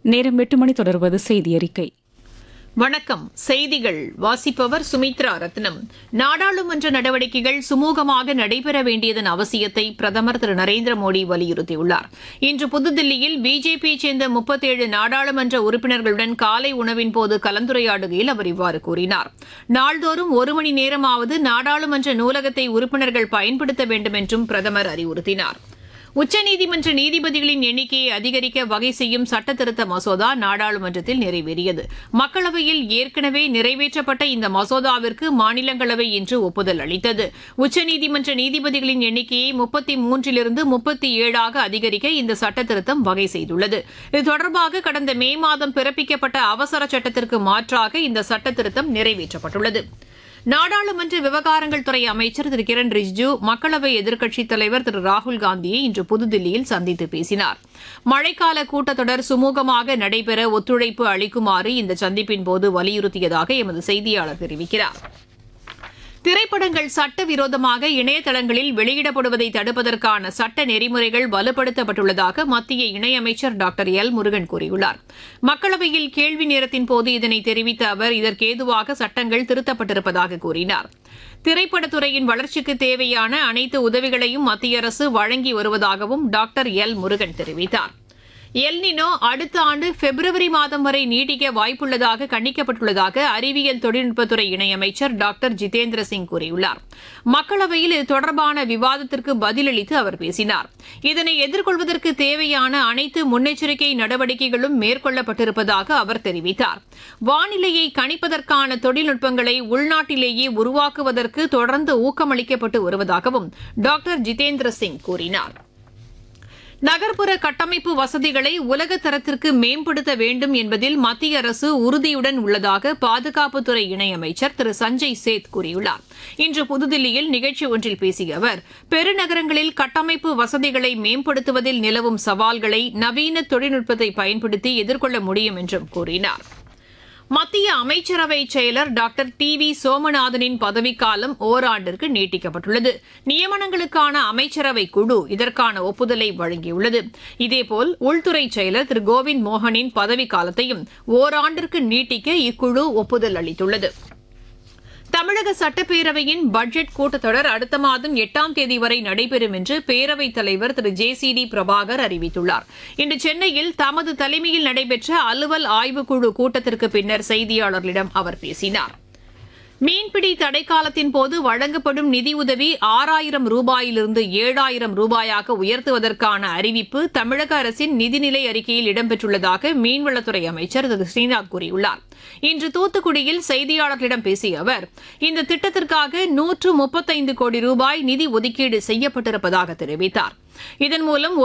நேரம் 8 மணி தொடர்வது செய்தி அறிக்கை. வணக்கம். செய்திகள் வாசிப்பவர் சுமித்ரா ரத்னம். நாடாளுமன்ற நடவடிக்கைகள் சுமூகமாக நடைபெற வேண்டியதன் அவசியத்தை பிரதமர் திரு நரேந்திர மோடி வலியுறுத்தியுள்ளார். இன்று புதுதில்லியில் பிஜேபியைச் சேர்ந்த 37 நாடாளுமன்ற உறுப்பினர்களுடன் காலை உணவின் போது கலந்துரையாடுகையில் அவர் இவ்வாறு கூறினார். நாள்தோறும் 1 மணி நேரமாவது நாடாளுமன்ற நூலகத்தை உறுப்பினர்கள் பயன்படுத்த வேண்டும் என்றும் பிரதமர் அறிவுறுத்தினார். உச்சநீதிமன்ற நீதிபதிகளின் எண்ணிக்கையை அதிகரிக்க வகை செய்யும் சட்டத்திருத்த மசோதா நாடாளுமன்றத்தில் நிறைவேறியது. மக்களவையில் ஏற்கனவே நிறைவேற்றப்பட்ட இந்த மசோதாவிற்கு மாநிலங்களவை இன்று ஒப்புதல் அளித்தது. உச்சநீதிமன்ற நீதிபதிகளின் எண்ணிக்கையை 33லிருந்து 37ஆக அதிகரிக்க இந்த சட்டத்திருத்தம் வகை செய்துள்ளது. இது தொடர்பாக கடந்த மே மாதம் பிறப்பிக்கப்பட்ட அவசர சட்டத்திற்கு மாற்றாக இந்த சட்டத்திருத்தம் நிறைவேற்றப்பட்டுள்ளது. நாடாளுமன்ற விவகாரங்கள் துறை அமைச்சர் திரு கிரண் ரிஜிஜு மக்களவை எதிர்க்கட்சித் தலைவர் திரு ராகுல்காந்தியை இன்று புதுதில்லியில் சந்தித்து பேசினார். மழைக்கால கூட்டத்தொடர் சுமூகமாக நடைபெற ஒத்துழைப்பு அளிக்குமாறு இந்த சந்திப்பின்போது வலியுறுத்தியதாக எமது செய்தியாளர் தெரிவிக்கிறார். திரைப்படங்கள் சட்டவிரோதமாக இணையதளங்களில் வெளியிடப்படுவதை தடுப்பதற்கான சட்ட நெறிமுறைகள் வலுப்படுத்தப்பட்டுள்ளதாக மத்திய இணையமைச்சர் டாக்டர் எல் முருகன் கூறியுள்ளார். மக்களவையில் கேள்வி நேரத்தின்போது இதனை தெரிவித்த அவர் இதற்கேதுவாக சட்டங்கள் திருத்தப்பட்டிருப்பதாக கூறினார். திரைப்படத்துறையின் வளர்ச்சிக்கு தேவையான அனைத்து உதவிகளையும் மத்திய அரசு வழங்கி வருவதாகவும் டாக்டர் எல் முருகன் தெரிவித்தார். எல்னினோ அடுத்த ஆண்டு பிப்ரவரி மாதம் வரை நீடிக்க வாய்ப்புள்ளதாக கணிக்கப்பட்டுள்ளதாக அறிவியல் தொழில்நுட்பத்துறை இணையமைச்சர் டாக்டர் ஜிதேந்திர சிங் கூறியுள்ளார். மக்களவையில் இது தொடர்பான விவாதத்திற்கு பதிலளித்து அவர் பேசினார். இதனை எதிர்கொள்வதற்கு தேவையான அனைத்து முன்னெச்சரிக்கை நடவடிக்கைகளும் மேற்கொள்ளப்பட்டிருப்பதாக அவர் தெரிவித்தார். வானிலையை கணிப்பதற்கான தொழில்நுட்பங்களை உள்நாட்டிலேயே உருவாக்குவதற்கு தொடர்ந்து ஊக்கமளிக்கப்பட்டு வருவதாகவும் டாக்டர் ஜிதேந்திர சிங் கூறினார். நகர்ப்புற கட்டமைப்பு வசதிகளை உலக தரத்திற்கு மேம்படுத்த வேண்டும் என்பதில் மத்திய அரசு உறுதியுடன் உள்ளதாக பாதுகாப்புத்துறை இணையமைச்சர் திரு சஞ்சய் சேத் கூறியுள்ளார். இன்று புதுதில்லியில் நிகழ்ச்சி ஒன்றில் பேசிய அவர் பெருநகரங்களில் கட்டமைப்பு வசதிகளை மேம்படுத்துவதில் நிலவும் சவால்களை நவீன தொழில்நுட்பத்தை பயன்படுத்தி எதிர்கொள்ள முடியும் என்றும் கூறினார். மத்திய அமைச்சரவை செயலர் டாக்டர் டி வி சோமநாதனின் பதவிக்காலம் ஓராண்டிற்கு நீட்டிக்கப்பட்டுள்ளது. நியமனங்களுக்கான அமைச்சரவை குழு இதற்கான ஒப்புதலை வழங்கியுள்ளது. இதேபோல் உள்துறை செயலர் திரு கோவிந்த் மோகனின் பதவிக்காலத்தையும் ஓராண்டிற்கு நீட்டிக்க இக்குழு ஒப்புதல் அளித்துள்ளது. தமிழக சட்டப்பேரவையின் பட்ஜெட் கூட்டத்தொடர் அடுத்த மாதம் 8ஆம் தேதி வரை நடைபெறும் என்று பேரவைத் தலைவர் திரு ஜே.சி.டி. பிரபாகர் அறிவித்துள்ளார். இன்று சென்னையில் தமது தலைமையில் நடைபெற்ற அலுவல் ஆய்வுக்குழு கூட்டத்திற்கு பின்னர் செய்தியாளர்களிடம் அவர் பேசினார். மீன்பிடி தடைக்காலத்தின் போது வழங்கப்படும் நிதியுதவி 6000 ரூபாயிலிருந்து 7000 ரூபாயாக உயர்த்துவதற்கான அறிவிப்பு தமிழக அரசின் நிதிநிலை அறிக்கையில் இடம்பெற்றுள்ளதாக மீன்வளத்துறை அமைச்சர் திரு ஸ்ரீநாத் கூறியுள்ளார். இன்று தூத்துக்குடியில் செய்தியாளர்களிடம் பேசிய அவர் இந்த திட்டத்திற்காக 135 கோடி ரூபாய் நிதி ஒதுக்கீடு செய்யப்பட்டிருப்பதாக தெரிவித்தார். இதன் மூலம்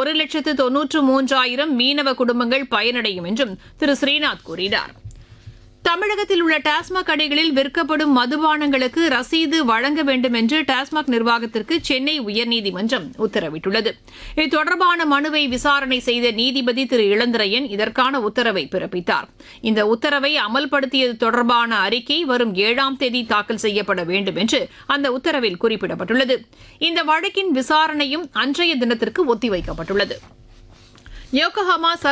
1,93,000 மீனவ குடும்பங்கள் பயனடையும் என்றும் திரு ஸ்ரீநாத் கூறினார். தமிழகத்தில் உள்ள டாஸ்மாக் கடைகளில் விற்கப்படும் மதுபானங்களுக்கு ரசீது வழங்க வேண்டும் என்று டாஸ்மாக் நிர்வாகத்திற்கு சென்னை உயர்நீதிமன்றம் உத்தரவிட்டுள்ளது. இது தொடர்பான மனுவை விசாரணை செய்த நீதிபதி திரு இளந்திரையன் இதற்கான உத்தரவை பிறப்பித்தார். இந்த உத்தரவை அமல்படுத்தியது தொடர்பான அறிக்கை வரும் 7ஆம் தேதி தாக்கல் செய்யப்பட வேண்டும் என்று அந்த உத்தரவில் குறிப்பிடப்பட்டுள்ளது. இந்த வழக்கின் விசாரணையும் அன்றைய தினத்திற்கு ஒத்திவைக்கப்பட்டுள்ளது. யோகோஹாமா